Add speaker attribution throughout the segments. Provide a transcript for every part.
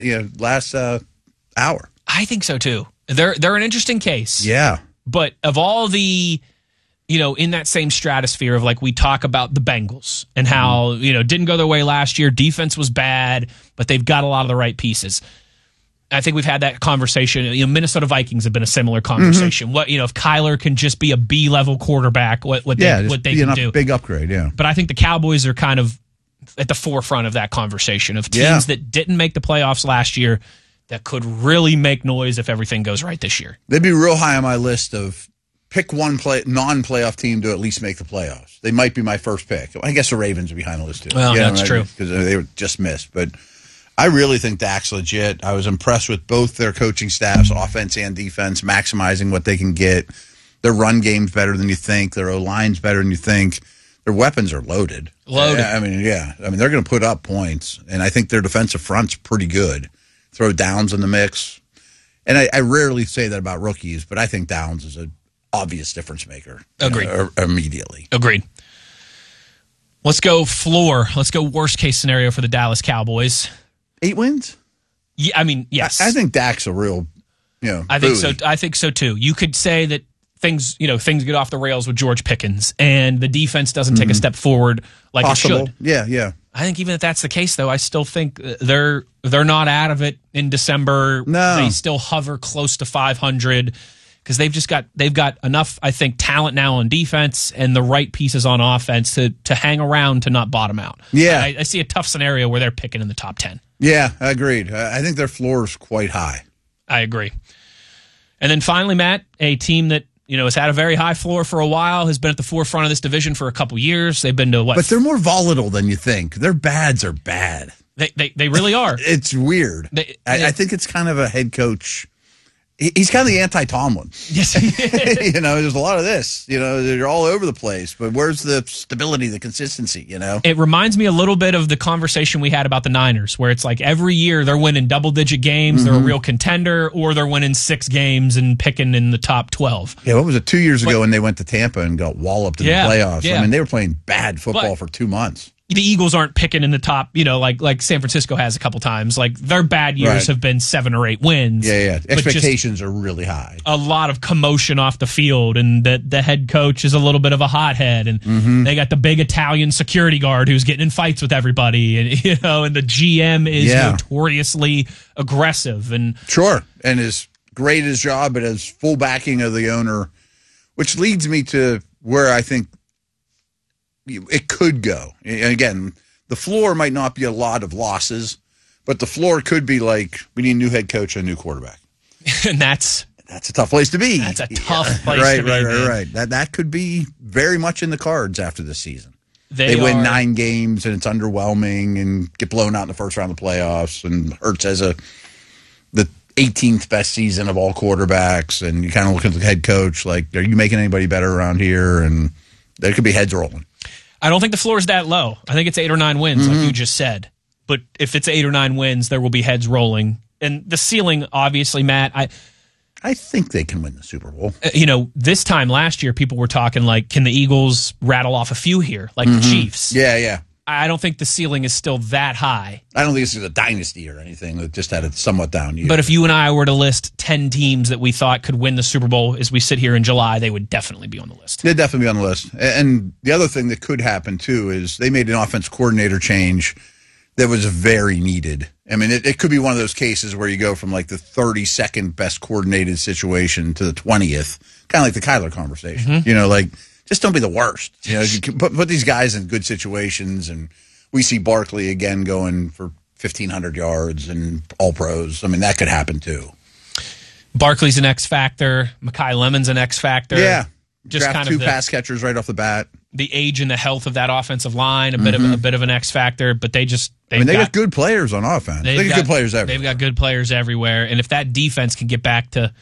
Speaker 1: last hour.
Speaker 2: I think so too. They're an interesting case.
Speaker 1: Yeah.
Speaker 2: But of all the, in that same stratosphere of like we talk about the Bengals and how, didn't go their way last year. Defense was bad, but they've got a lot of the right pieces. I think we've had that conversation. Minnesota Vikings have been a similar conversation. What if Kyler can just be a B-level quarterback? What they can do?
Speaker 1: Big upgrade. Yeah.
Speaker 2: But I think the Cowboys are kind of at the forefront of that conversation of teams that didn't make the playoffs last year that could really make noise if everything goes right this year.
Speaker 1: They'd be real high on my list of pick one non-playoff team to at least make the playoffs. They might be my first pick. I guess the Ravens are behind the list too.
Speaker 2: Well, that's true
Speaker 1: because they were just missed, but. I really think Dak's legit. I was impressed with both their coaching staffs, offense and defense, maximizing what they can get. Their run game's better than you think. Their O-line's better than you think. Their weapons are loaded. I mean, they're going to put up points, and I think their defensive front's pretty good. Throw Downs in the mix. And I rarely say that about rookies, but I think Downs is an obvious difference maker.
Speaker 2: Agreed.
Speaker 1: Immediately.
Speaker 2: Agreed. Let's go floor. Let's go worst case scenario for the Dallas Cowboys.
Speaker 1: 8 wins?
Speaker 2: Yeah, I mean, yes.
Speaker 1: I think Dak's a real,
Speaker 2: I think so. I think so too. You could say that things get off the rails with George Pickens, and the defense doesn't take a step forward like it should.
Speaker 1: Yeah.
Speaker 2: I think even if that's the case, though, I still think they're not out of it in December.
Speaker 1: No,
Speaker 2: they still hover close to 500 because they've got enough, I think, talent now on defense and the right pieces on offense to hang around to not bottom out.
Speaker 1: Yeah,
Speaker 2: I see a tough scenario where they're picking in the top 10.
Speaker 1: Yeah, agreed. I think their floor is quite high.
Speaker 2: I agree. And then finally, Matt, a team that has had a very high floor for a while, has been at the forefront of this division for a couple years. They've been to what?
Speaker 1: But they're more volatile than you think. Their bads are bad.
Speaker 2: They really are.
Speaker 1: It's weird. I think it's kind of a head coach. He's kind of the anti-Tomlin.
Speaker 2: Yes,
Speaker 1: there's a lot of this. They're all over the place. But where's the stability, the consistency? It
Speaker 2: reminds me a little bit of the conversation we had about the Niners, where it's like every year they're winning double-digit games, they're a real contender, or they're winning 6 games and picking in the top 12.
Speaker 1: Yeah, what was it? 2 years ago when they went to Tampa and got walloped in the playoffs?
Speaker 2: Yeah.
Speaker 1: I mean, they were playing bad football for 2 months.
Speaker 2: The Eagles aren't picking in the top, like San Francisco has a couple times. Like their bad years have been 7 or 8 wins.
Speaker 1: Yeah. Expectations are really high.
Speaker 2: A lot of commotion off the field, and the head coach is a little bit of a hothead, and they got the big Italian security guard who's getting in fights with everybody, and and the GM is notoriously aggressive and
Speaker 1: sure, and is great at his job, but has full backing of the owner, which leads me to where I think it could go. And again, the floor might not be a lot of losses, but the floor could be like, we need a new head coach and a new quarterback.
Speaker 2: And that's
Speaker 1: a tough place to be.
Speaker 2: That's a tough place to be.
Speaker 1: Right. That could be very much in the cards after this season. They win 9 games and it's underwhelming and get blown out in the first round of the playoffs, and Hurts has the 18th best season of all quarterbacks, and you kind of look at the head coach like, are you making anybody better around here? And there could be heads rolling.
Speaker 2: I don't think the floor is that low. I think it's 8 or 9 wins, like you just said. But if it's 8 or 9 wins, there will be heads rolling. And the ceiling, obviously, Matt,
Speaker 1: I think they can win the Super Bowl.
Speaker 2: This time last year, people were talking like, can the Eagles rattle off a few here, like the Chiefs?
Speaker 1: Yeah.
Speaker 2: I don't think the ceiling is still that high.
Speaker 1: I don't think this is a dynasty or anything. It just had a somewhat down year.
Speaker 2: But if you and I were to list 10 teams that we thought could win the Super Bowl as we sit here in July, they would definitely be on the list.
Speaker 1: They'd definitely be on the list. And the other thing that could happen, too, is they made an offense coordinator change that was very needed. I mean, it could be one of those cases where you go from like the 32nd best coordinated situation to the 20th, kind of like the Kyler conversation. Just don't be the worst. You can put these guys in good situations, and we see Barkley again going for 1,500 yards and all pros. I mean, that could happen too.
Speaker 2: Barkley's an X factor. Mekhi Lemon's an X factor.
Speaker 1: Yeah,
Speaker 2: just
Speaker 1: draft
Speaker 2: kind
Speaker 1: 2
Speaker 2: of
Speaker 1: pass catchers right off the bat.
Speaker 2: The age and the health of that offensive line, a bit of an X factor, but they got
Speaker 1: good players on offense. They got good players everywhere.
Speaker 2: They've got good players everywhere, and if that defense can get back to,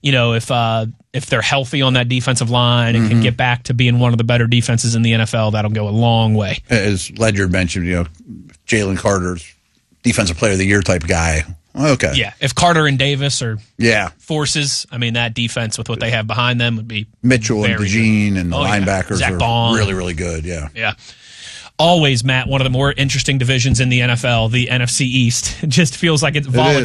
Speaker 2: if they're healthy on that defensive line and can get back to being one of the better defenses in the NFL, that'll go a long way.
Speaker 1: As Ledger mentioned, Jalen Carter's defensive player of the year type guy. Okay.
Speaker 2: Yeah, if Carter and Davis are forces, I mean, that defense with what they have behind them would be
Speaker 1: Mitchell and DeJean and the linebackers
Speaker 2: Zach
Speaker 1: are
Speaker 2: Bond.
Speaker 1: really, really good. Yeah.
Speaker 2: Yeah. always, Matt, one of the more interesting divisions in the NFL, the NFC East. It just feels like it's volatile.